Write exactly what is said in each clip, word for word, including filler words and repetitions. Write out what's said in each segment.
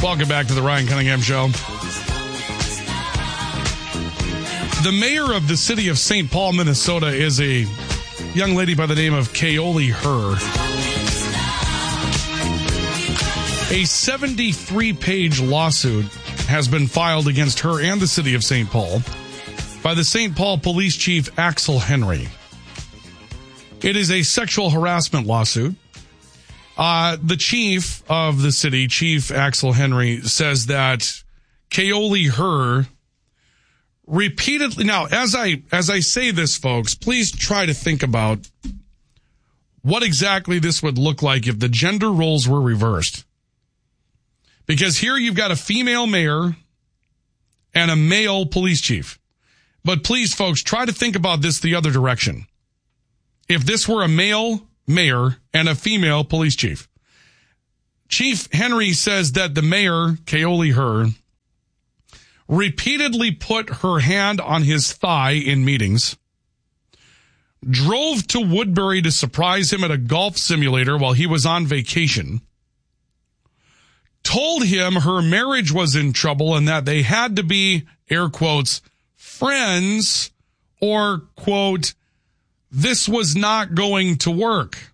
Welcome back to the Ryan Cunningham Show. The mayor of the city of Saint Paul, Minnesota, is a young lady by the name of Kaoli Her. A seventy-three page lawsuit has been filed against her and the city of Saint Paul by the Saint Paul Police Chief Axel Henry. It is a sexual harassment lawsuit. Uh, the chief of the city, Chief Axel Henry, says that Kaoli Her repeatedly, now as I as I say this, folks, please try to think about what exactly this would look like if the gender roles were reversed. Because here you've got a female mayor and a male police chief. But please, folks, try to think about this the other direction. If this were a male mayor and a female police chief. Chief Henry says that the mayor, Kaoli Her, repeatedly put her hand on his thigh in meetings, drove to Woodbury to surprise him at a golf simulator while he was on vacation, told him her marriage was in trouble and that they had to be, air quotes, friends, or, quote, this was not going to work.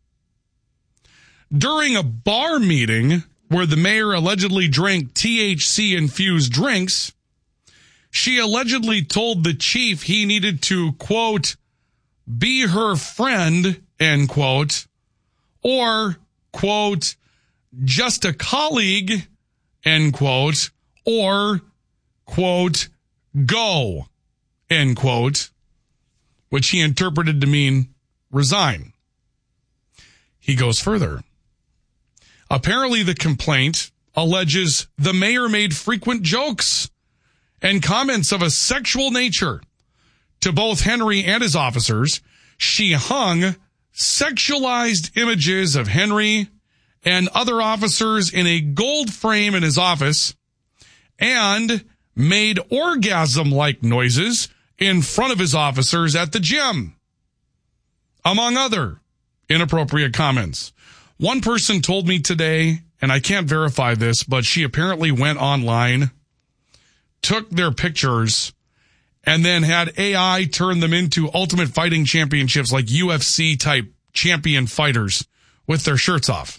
During a bar meeting where the mayor allegedly drank T H C-infused drinks, she allegedly told the chief he needed to, quote, be her friend, end quote, or, quote, just a colleague, end quote, or, quote, go, end quote, which he interpreted to mean resign. He goes further. Apparently the complaint alleges the mayor made frequent jokes and comments of a sexual nature to both Henry and his officers. She hung sexualized images of Henry and other officers in a gold frame in his office and made orgasm-like noises in front of his officers at the gym, among other inappropriate comments. One person told me today, and I can't verify this, but she apparently went online, took their pictures, and then had A I turn them into Ultimate Fighting Championships, like U F C-type champion fighters with their shirts off.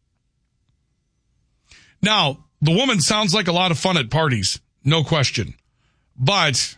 Now, the woman sounds like a lot of fun at parties, no question. But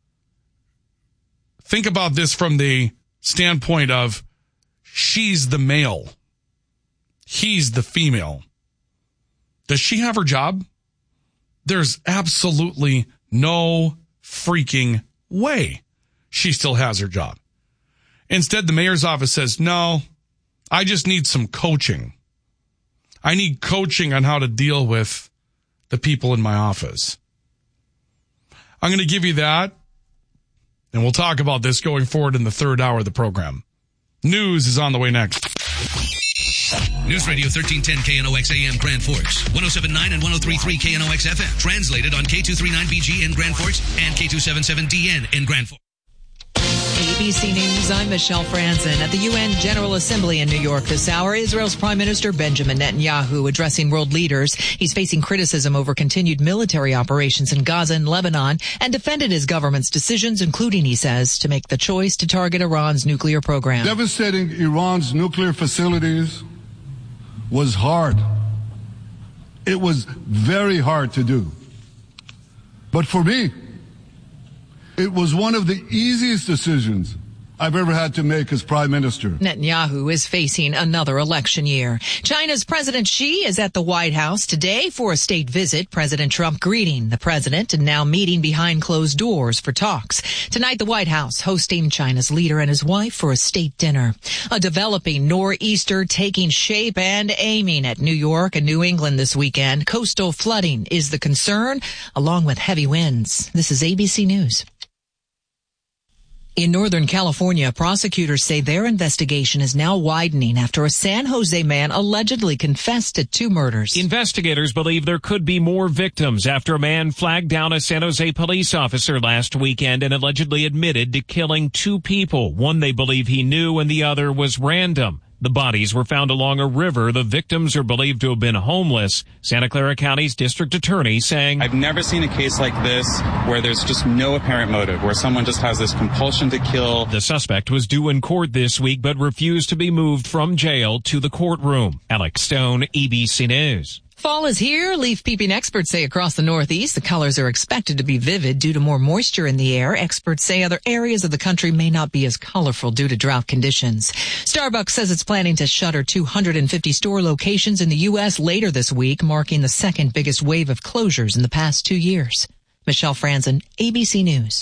think about this from the standpoint of she's the male. He's the female. Does she have her job? There's absolutely no freaking way she still has her job. Instead, the mayor's office says, no, I just need some coaching. I need coaching on how to deal with the people in my office. I'm going to give you that, and we'll talk about this going forward in the third hour of the program. News is on the way next. News Radio thirteen ten K N O X A M Grand Forks, one oh seven point nine and one oh three point three K N O X F M. Translated on K two thirty-nine B G in Grand Forks and K two seventy-seven D N in Grand Forks. A B C News, I'm Michelle Franzen. At the U N General Assembly in New York this hour, Israel's Prime Minister Benjamin Netanyahu addressing world leaders. He's facing criticism over continued military operations in Gaza and Lebanon and defended his government's decisions, including, he says, to make the choice to target Iran's nuclear program. Devastating Iran's nuclear facilities was hard. It was very hard to do. But for me, it was one of the easiest decisions I've ever had to make as prime minister. Netanyahu is facing another election year. China's President Xi is at the White House today for a state visit. President Trump greeting the president and now meeting behind closed doors for talks. Tonight, the White House hosting China's leader and his wife for a state dinner. A developing nor'easter taking shape and aiming at New York and New England this weekend. Coastal flooding is the concern, along with heavy winds. This is A B C News. In Northern California, prosecutors say their investigation is now widening after a San Jose man allegedly confessed to two murders. Investigators believe there could be more victims after a man flagged down a San Jose police officer last weekend and allegedly admitted to killing two people. One they believe he knew and the other was random. The bodies were found along a river. The victims are believed to have been homeless. Santa Clara County's district attorney saying, I've never seen a case like this where there's just no apparent motive, where someone just has this compulsion to kill. The suspect was due in court this week but refused to be moved from jail to the courtroom. Alex Stone, A B C News. Fall is here. Leaf peeping experts say across the Northeast, the colors are expected to be vivid due to more moisture in the air. Experts say other areas of the country may not be as colorful due to drought conditions. Starbucks says it's planning to shutter two hundred fifty store locations in the U S later this week, marking the second biggest wave of closures in the past two years. Michelle Franzen, A B C News.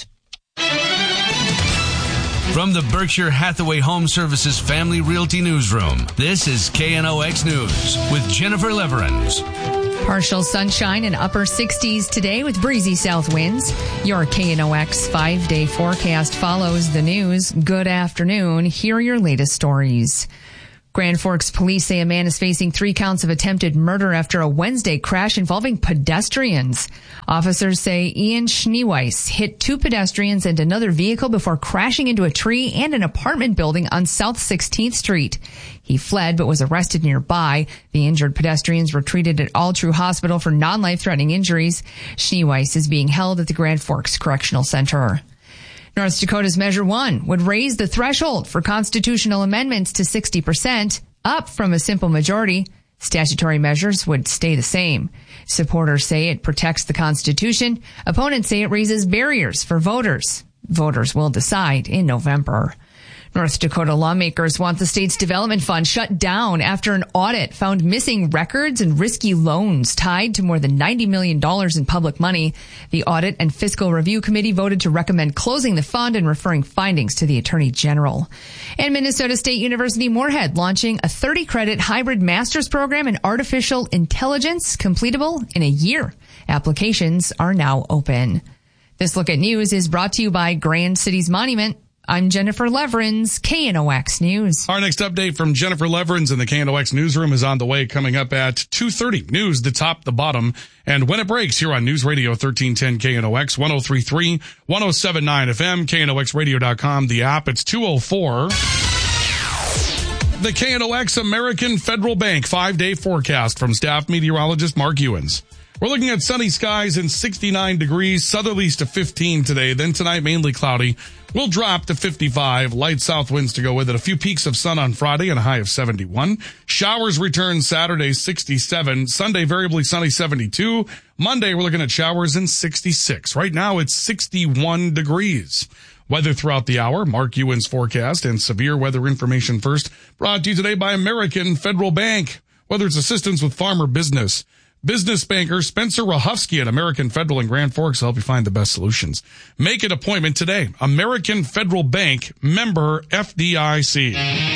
From the Berkshire Hathaway Home Services Family Realty Newsroom, this is K N O X News with Jennifer Leverins. Partial sunshine and upper sixties today with breezy south winds. Your K N O X five-day forecast follows the news. Good afternoon. Here are your latest stories. Grand Forks police say a man is facing three counts of attempted murder after a Wednesday crash involving pedestrians. Officers say Ian Schneeweiss hit two pedestrians and another vehicle before crashing into a tree and an apartment building on South sixteenth Street. He fled but was arrested nearby. The injured pedestrians were treated at All True Hospital for non-life-threatening injuries. Schneeweiss is being held at the Grand Forks Correctional Center. North Dakota's Measure one would raise the threshold for constitutional amendments to sixty percent, up from a simple majority. Statutory measures would stay the same. Supporters say it protects the Constitution. Opponents say it raises barriers for voters. Voters will decide in November. North Dakota lawmakers want the state's development fund shut down after an audit found missing records and risky loans tied to more than ninety million dollars in public money. The Audit and Fiscal Review Committee voted to recommend closing the fund and referring findings to the Attorney General. And Minnesota State University Moorhead launching a thirty credit hybrid master's program in artificial intelligence, completable in a year. Applications are now open. This Look at News is brought to you by Grand Cities Monument. I'm Jennifer Leverins, K N O X News. Our next update from Jennifer Leverins in the K N O X newsroom is on the way, coming up at two thirty. News, the top, the bottom, and when it breaks here on News Radio thirteen ten K N O X, one oh three point three, one oh seven point nine F M, K N O X radio dot com, the app. It's two oh four. The K N O X American Federal Bank five-day forecast from staff meteorologist Mark Ewens. We're looking at sunny skies and sixty-nine degrees, southerlies to fifteen today. Then tonight, mainly cloudy. We'll drop to fifty-five, light south winds to go with it. A few peaks of sun on Friday and a high of seventy-one. Showers return Saturday, sixty-seven. Sunday, variably sunny, seventy-two. Monday, we're looking at showers in sixty-six. Right now, it's sixty-one degrees. Weather throughout the hour, Mark Ewens forecast and severe weather information first. Brought to you today by American Federal Bank. Whether it's assistance with farmer business, business banker Spencer Rahufsky at American Federal in Grand Forks will help you find the best solutions. Make an appointment today. American Federal Bank, member F D I C.